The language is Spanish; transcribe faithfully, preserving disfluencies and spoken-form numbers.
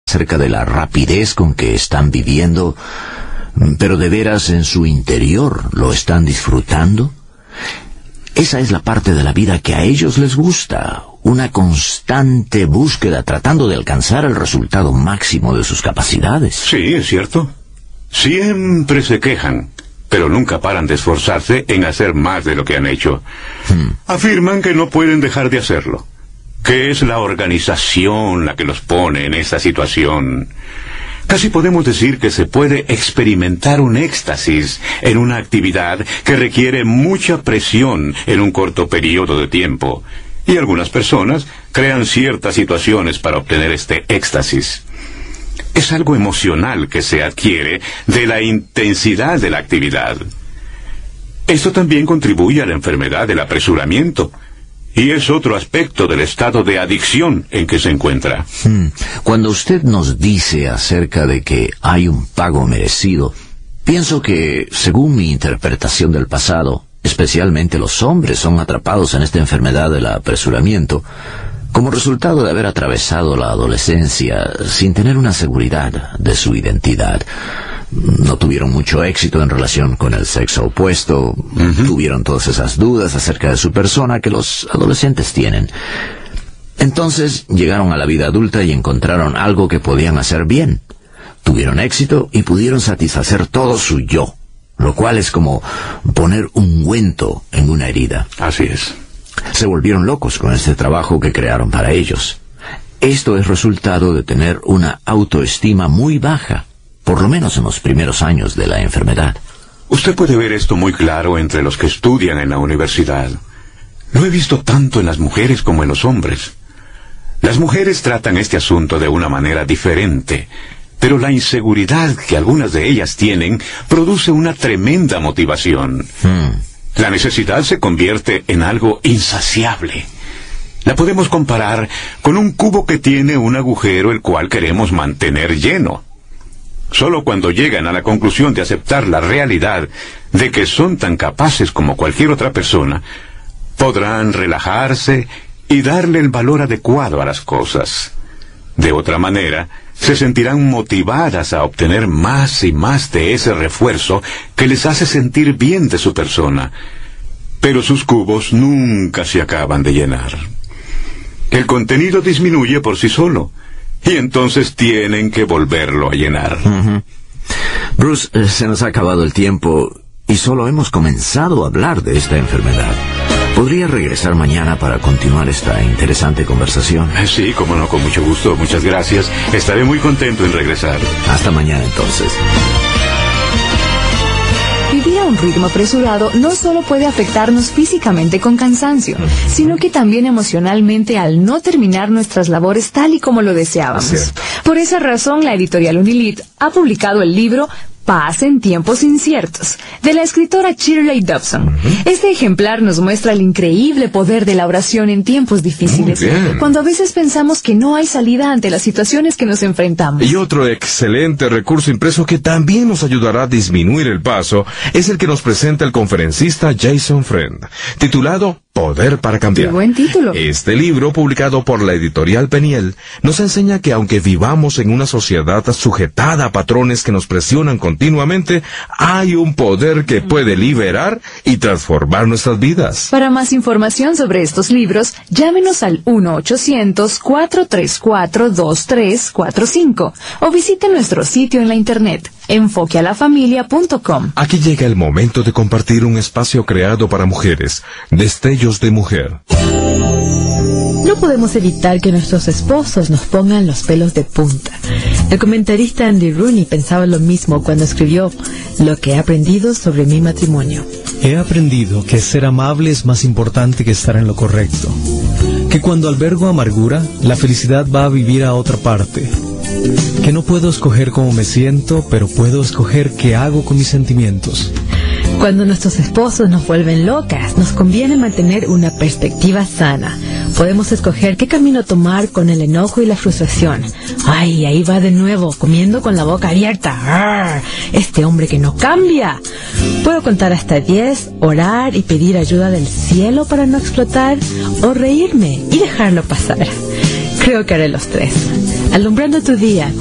acerca de la rapidez con que están viviendo, pero de veras en su interior lo están disfrutando? Esa es la parte de la vida que a ellos les gusta, una constante búsqueda tratando de alcanzar el resultado máximo de sus capacidades. Sí, es cierto. Siempre se quejan, pero nunca paran de esforzarse en hacer más de lo que han hecho. Hmm. Afirman que no pueden dejar de hacerlo, que es la organización la que los pone en esta situación. Casi podemos decir que se puede experimentar un éxtasis en una actividad que requiere mucha presión en un corto periodo de tiempo, y algunas personas crean ciertas situaciones para obtener este éxtasis. Es algo emocional que se adquiere de la intensidad de la actividad. Esto también contribuye a la enfermedad del apresuramiento, y es otro aspecto del estado de adicción en que se encuentra. Hmm. Cuando usted nos dice acerca de que hay un pago merecido, pienso que, según mi interpretación del pasado, especialmente los hombres son atrapados en esta enfermedad del apresuramiento, como resultado de haber atravesado la adolescencia sin tener una seguridad de su identidad. No tuvieron mucho éxito en relación con el sexo opuesto, uh-huh. Tuvieron todas esas dudas acerca de su persona que los adolescentes tienen. Entonces llegaron a la vida adulta y encontraron algo que podían hacer bien. Tuvieron éxito y pudieron satisfacer todo su yo, lo cual es como poner ungüento en una herida. Así es. Se volvieron locos con este trabajo que crearon para ellos. Esto es resultado de tener una autoestima muy baja, por lo menos en los primeros años de la enfermedad. Usted puede ver esto muy claro entre los que estudian en la universidad. Lo he visto tanto en las mujeres como en los hombres. Las mujeres tratan este asunto de una manera diferente, pero la inseguridad que algunas de ellas tienen produce una tremenda motivación. Hmm. La necesidad se convierte en algo insaciable. La podemos comparar con un cubo que tiene un agujero el cual queremos mantener lleno. Solo cuando llegan a la conclusión de aceptar la realidad de que son tan capaces como cualquier otra persona, podrán relajarse y darle el valor adecuado a las cosas. De otra manera, se sentirán motivadas a obtener más y más de ese refuerzo que les hace sentir bien de su persona. Pero sus cubos nunca se acaban de llenar. El contenido disminuye por sí solo, y entonces tienen que volverlo a llenar. Uh-huh. Bruce, eh, se nos ha acabado el tiempo y solo hemos comenzado a hablar de esta enfermedad. ¿Podría regresar mañana para continuar esta interesante conversación? Sí, cómo no, con mucho gusto. Muchas gracias. Estaré muy contento en regresar. Hasta mañana, entonces. Vivir a un ritmo apresurado no solo puede afectarnos físicamente con cansancio, sino que también emocionalmente al no terminar nuestras labores tal y como lo deseábamos. Por esa razón, la editorial Unilit ha publicado el libro Paz en tiempos inciertos, de la escritora Shirley Dobson. Uh-huh. Este ejemplar nos muestra el increíble poder de la oración en tiempos difíciles, cuando a veces pensamos que no hay salida ante las situaciones que nos enfrentamos. Y otro excelente recurso impreso que también nos ayudará a disminuir el paso es el que nos presenta el conferencista Jason Friend, titulado Poder para Cambiar. ¡Qué buen título! Este libro, publicado por la editorial Peniel, nos enseña que aunque vivamos en una sociedad sujetada a patrones que nos presionan continuamente, hay un poder que puede liberar y transformar nuestras vidas. Para más información sobre estos libros, llámenos al uno ochocientos, cuatro tres cuatro, dos tres cuatro cinco o visite nuestro sitio en la internet, enfoque a la familia punto com. Aquí llega el momento de compartir un espacio creado para mujeres, Destellos de Mujer. No podemos evitar que nuestros esposos nos pongan los pelos de punta. El comentarista Andy Rooney pensaba lo mismo cuando escribió Lo que he aprendido sobre mi matrimonio. He aprendido que ser amable es más importante que estar en lo correcto. Que cuando albergo amargura, la felicidad va a vivir a otra parte. Que no puedo escoger cómo me siento, pero puedo escoger qué hago con mis sentimientos. Cuando nuestros esposos nos vuelven locas, nos conviene mantener una perspectiva sana. Podemos escoger qué camino tomar con el enojo y la frustración. ¡Ay, ahí va de nuevo, comiendo con la boca abierta! ¡Arr! ¡Este hombre que no cambia! Puedo contar hasta diez, orar y pedir ayuda del cielo para no explotar, o reírme y dejarlo pasar. Creo que haré los tres. Alumbrando tu día